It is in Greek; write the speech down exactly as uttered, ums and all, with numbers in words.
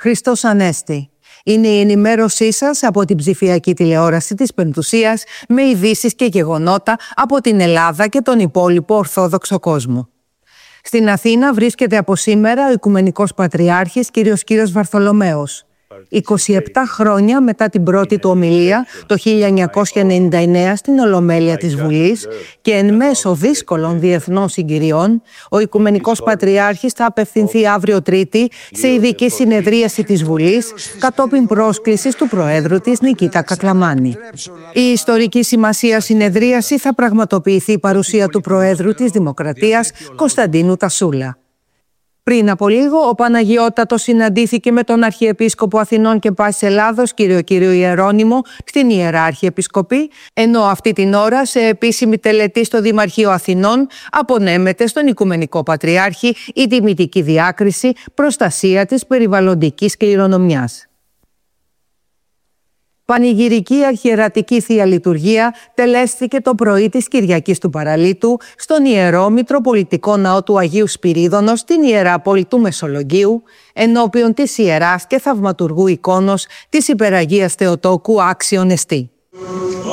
Χριστός Ανέστη. Είναι η ενημέρωσή σας από την ψηφιακή τηλεόραση της Πεμπτουσίας με ειδήσεις και γεγονότα από την Ελλάδα και τον υπόλοιπο Ορθόδοξο κόσμο. Στην Αθήνα βρίσκεται από σήμερα ο Οικουμενικός Πατριάρχης κ. Κύρος Βαρθολομαίος. είκοσι επτά χρόνια μετά την πρώτη του ομιλία το χίλια εννιακόσια ενενήντα εννέα στην Ολομέλεια της Βουλής και εν μέσω δύσκολων διεθνών συγκυριών, ο Οικουμενικός Πατριάρχης θα απευθυνθεί αύριο Τρίτη σε ειδική συνεδρίαση της Βουλής κατόπιν πρόσκλησης του Προέδρου της Νικήτα Κακλαμάνη. Η ιστορική σημασία συνεδρίαση θα πραγματοποιηθεί παρουσία του Προέδρου της Δημοκρατίας Κωνσταντίνου Τασούλα. Πριν από λίγο, ο Παναγιώτατος συναντήθηκε με τον Αρχιεπίσκοπο Αθηνών και Πάσης Ελλάδος, κύριο Κύριο Ιερώνυμο, στην Ιερά Αρχιεπισκοπή, ενώ αυτή την ώρα, σε επίσημη τελετή στο Δημαρχείο Αθηνών, απονέμεται στον Οικουμενικό Πατριάρχη η τιμητική διάκριση προστασία της περιβαλλοντικής κληρονομιάς. Πανηγυρική αρχιερατική Θεία Λειτουργία τελέστηκε το πρωί της Κυριακής του Παραλίτου στον Ιερό Μητροπολιτικό Ναό του Αγίου Σπυρίδωνος στην Ιερά Πόλη του Μεσολογγίου, ενώπιον της Ιεράς και Θαυματουργού εικόνος της Υπεραγίας Θεοτόκου άξιον εστί.